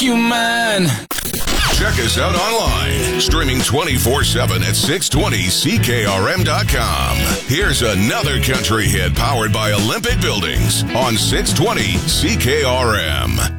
you mine. Check us out online, streaming 24/7 at 620CKRM.com. Here's another country hit powered by Olympic Buildings on 620 CKRM.